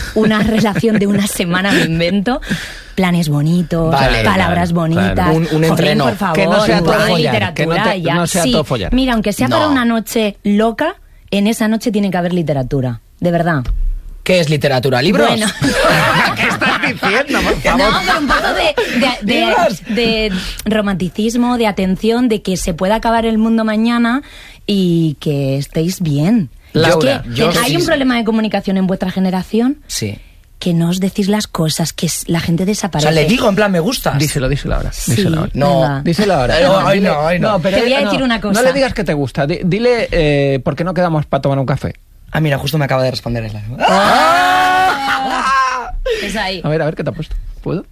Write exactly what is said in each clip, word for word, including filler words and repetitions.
una relación de una semana, me invento, planes bonitos, vale, palabras claro, bonitas. Claro. Un, un entreno. Por favor, que no sea todo follar. Literatura, que no, te, ya. no sea sí. todo follar. Mira, aunque sea no. para una noche loca, en esa noche tiene que haber literatura. De verdad. ¿Qué es literatura? ¿Libros? Bueno. ¿Qué estás diciendo, por favor? No, pero un poco de, de, de, de romanticismo, de atención, de que se pueda acabar el mundo mañana y que estéis bien. Laura, es que, yo que hay sí, un sí. problema de comunicación en vuestra generación. Sí. Que no os decís las cosas, que la gente O desaparece. sea, le digo en plan, me gustas. Díselo, díselo ahora. Sí, Díselo ahora. No, venga. Díselo ahora. Ay, no, ay, no, ay, no. pero Te voy a eh, decir no, una cosa. No le digas que te gusta. D- dile eh, por qué no quedamos para tomar un café. Ah, mira, justo me acaba de responder él. Es ahí. A ver, a ver, ¿qué te ha puesto? ¿Puedo?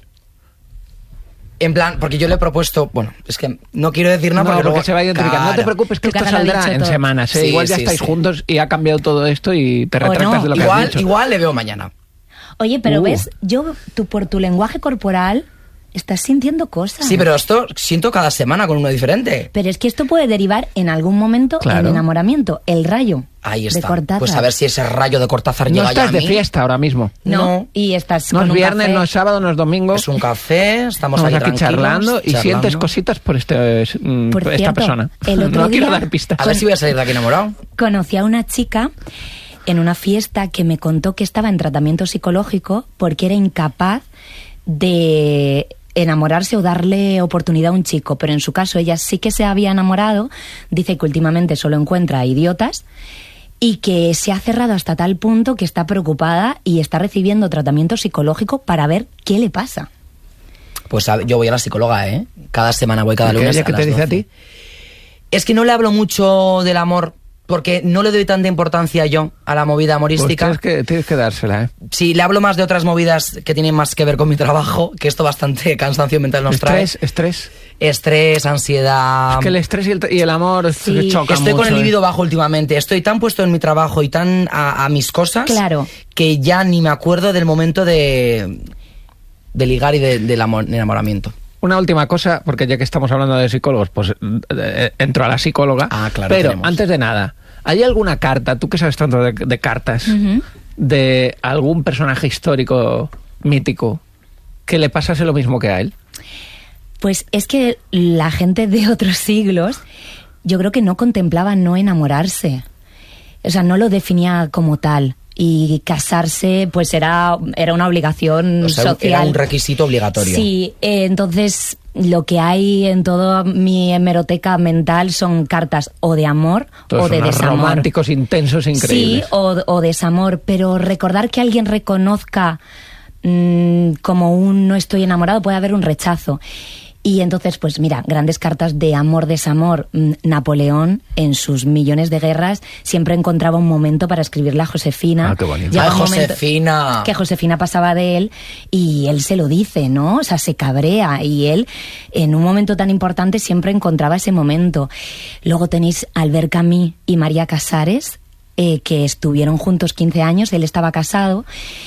En plan, porque yo le he propuesto, bueno, es que no quiero decir nada No, porque, porque luego, se va a identificar. No te Claro. preocupes que Tu esto cara lo ha saldrá dicho en todo. semanas. ¿eh? Sí, Igual ya sí, estáis sí. juntos y ha cambiado todo esto y te O retractas no. de lo que has Igual, dicho. igual le veo mañana. Oye, pero Uh. ves, yo tú por tu lenguaje corporal estás sintiendo cosas. Sí, pero esto siento cada semana con uno diferente. Pero es que esto puede derivar en algún momento Claro. en enamoramiento. El rayo Ahí de está. Cortázar. Pues a ver si ese rayo de Cortázar No llega ya a estás de mí. fiesta ahora mismo. No, No. y estás No con es un viernes, café. no es sábado, no es domingo. Es un café, estamos, Estamos ahí aquí tranquilos, charlando y charlando. sientes cositas por, este, mm, Por por esta cierto, persona. el otro no quiero día- dar pistas. A ver si voy a salir de aquí enamorado. Conocí a una chica en una fiesta que me contó que estaba en tratamiento psicológico porque era incapaz de enamorarse o darle oportunidad a un chico, pero en su caso ella sí que se había enamorado, dice que últimamente solo encuentra idiotas y que se ha cerrado hasta tal punto que está preocupada y está recibiendo tratamiento psicológico para ver qué le pasa. Pues a- yo voy a la psicóloga, ¿eh? Cada semana voy cada ¿Y lunes ella a qué te las dice a doce. ti? Es que no le hablo mucho del amor porque no le doy tanta importancia yo a la movida Pues amorística. tienes que, tienes que dársela, ¿eh? Sí, le hablo más de otras movidas que tienen más que ver con mi trabajo, que esto bastante cansancio mental nos trae. Estrés, estrés. Estrés, ansiedad. Es que el estrés y el, y el amor Sí. se chocan Estoy mucho. con el ¿eh? libido bajo últimamente. Estoy tan puesto en mi trabajo y tan a, a mis cosas Claro. que ya ni me acuerdo del momento de, de ligar y de- del amor- de enamoramiento. Una última cosa, porque ya que estamos hablando de psicólogos, pues eh, entro a la psicóloga. Ah, claro, Pero tenemos. antes de nada, ¿hay alguna carta, tú que sabes tanto de, de cartas, Ujú. de algún personaje histórico mítico que le pasase lo mismo que a él? Pues es que la gente de otros siglos yo creo que no contemplaba no enamorarse. O sea, no lo definía como tal. Y casarse pues era, era una obligación O sea, social. era un requisito obligatorio. Sí, eh, entonces lo que hay en toda mi hemeroteca mental son cartas o de amor Todos o de unos desamor. románticos intensos increíbles. Sí, o, o desamor, pero recordar que alguien reconozca mmm, como un no estoy enamorado, puede haber un rechazo. Y entonces, pues mira, grandes cartas de amor, desamor. Mm, Napoleón, en sus millones de guerras, siempre encontraba un momento para escribirle a Josefina. Ah, qué bonito. Llega Ay, un momento Josefina. que Josefina pasaba de él y él se lo dice, ¿no? O sea, se cabrea y él, en un momento tan importante, siempre encontraba ese momento. Luego tenéis Albert Camus y María Casares, eh, que estuvieron juntos quince años, él estaba casado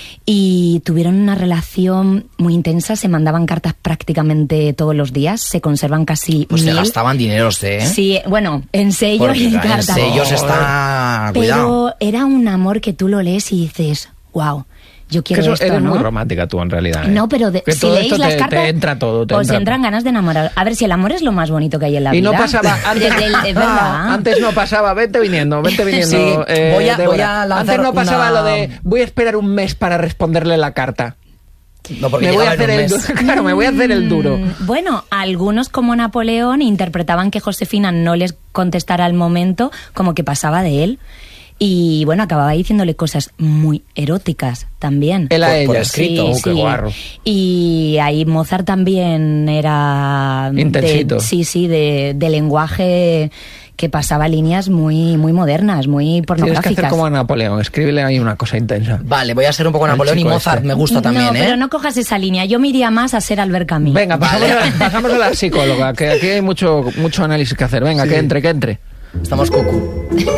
y tuvieron una relación muy intensa, se mandaban cartas prácticamente todos los días, se conservan casi Pues se mil. gastaban dineros, ¿eh? Sí, bueno, en sello Porque y en en cartas. sellos está... Cuidado. Pero era un amor que tú lo lees y dices, wow, yo Que quiero eso, esto, eres ¿no? muy romántica tú en realidad. ¿eh? No, pero de- Que si todo leéis esto las te, cartas, te entra todo. Te os entra entran ganas de enamorar. A ver, si el amor es lo más bonito que hay en la Y vida. no pasaba antes, Desde el- es verdad. antes no pasaba, vete viniendo, vete viniendo. Sí, eh, voy a- Débora. voy a lanzar antes no pasaba una- lo de voy a esperar un mes para responderle la carta. No, porque Me voy a llegaba en hacer un el mes. duro. Claro, me voy a hacer el duro. Mm, Bueno, algunos como Napoleón interpretaban que Josefina no les contestara al momento, como que pasaba de él. Y bueno, acababa diciéndole cosas muy eróticas también. Él a Por- ella. por escrito. Oh, qué guarro. Y ahí Mozart también era... de- Intensito. sí, sí, de, de lenguaje que pasaba líneas muy, muy modernas, muy Tienes que pornográficas. hacer como a Napoleón, escríbele ahí una cosa intensa. Vale, voy a ser un poco Al Napoleón y chico Mozart este. me gusta también, no, ¿eh? pero no cojas esa línea. Yo me iría más a ser Albert Camus. Venga, pasamos, Vale. a, pasamos a la psicóloga, que aquí hay mucho, mucho análisis que hacer. Venga, Sí. que entre, que entre. Estamos cucu.